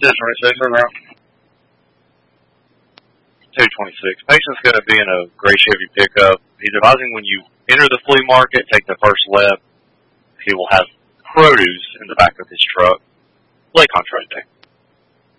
226 right now. 226. Patient's going to be in a gray Chevy pickup. He's advising when you enter the flea market, take the first left. He will have produce in the back of his truck. Lake Contract Day.